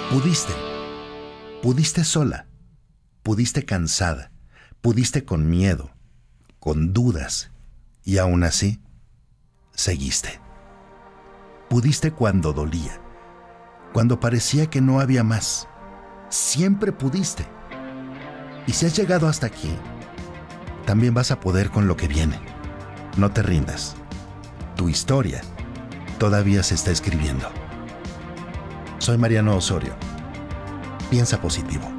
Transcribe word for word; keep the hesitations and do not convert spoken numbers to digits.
Pudiste. Pudiste sola. Pudiste cansada. Pudiste con miedo, con dudas. Y aún así, seguiste. Pudiste cuando dolía, cuando parecía que no había más. Siempre pudiste. Y si has llegado hasta aquí, también vas a poder con lo que viene. No te rindas. Tu historia todavía se está escribiendo. Soy Mariano Osorio. Piensa positivo.